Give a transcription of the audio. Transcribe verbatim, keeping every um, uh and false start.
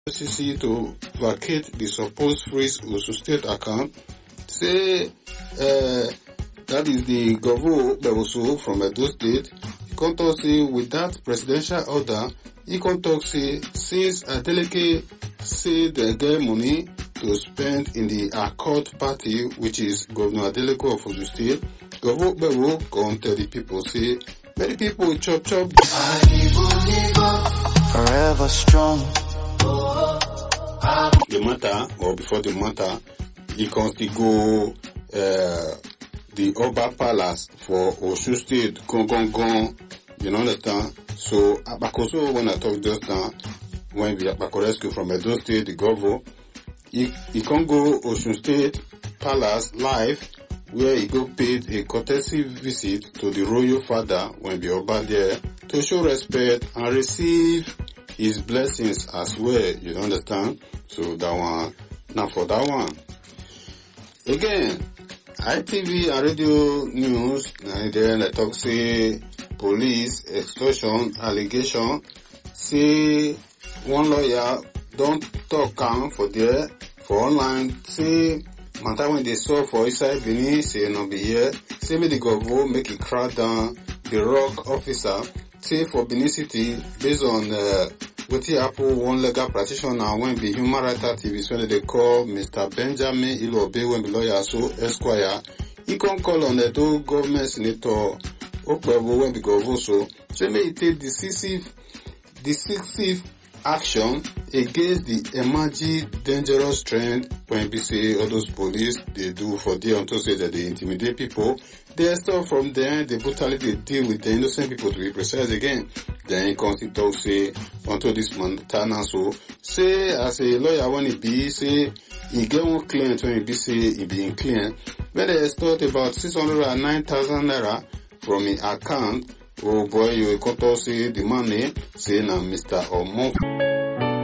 F C C to vacate the supposed freeze Osun State account. Say uh, that is the governor Bewoso from Edo State. He can talk say with that presidential order, he can talk say since Adeleke say they get money to spend in the Accord party, which is Governor Adeleke of Osun State, Governor Bewo can tell the people say many people chop chop. Forever strong. The matter, or before the matter, he can still go uh, the Oba Palace for Osun State, gong gong gong, you understand? So, Abakoso, when I talk just now, when we Abakorescu from Edo State, the governor, he, he can go Osun State Palace live, where he go paid a courtesy visit to the royal father when we Oba there, to show respect and receive his blessings as well, you understand? So that one, now for that one. Again, I T V and radio news, and then I talk say police, extortion, allegation, say one lawyer don't talk calm for there, for online, say matter when they saw for inside Benin, say no be here, say me the governor make it crack down the rock officer, say for Benin City, based on uh, what Apple one legal practitioner when the human rights activist when they call Mister Benjamin Ilobe when the lawyer so Esquire, he can call on the two government senator Okwebu when the governor so say may he take decisive decisive action against the emerging dangerous trend when we say all those police they do for there until say that they intimidate people. They start from there, they brutally they deal with the innocent people to be precise again. Then Consti talk say until this Montana so say as a lawyer when he be say he get one client when he be say he be in clear. When they start about six hundred and nine thousand naira from his account. Oh boy, you can talk say the money say now Mister Omo.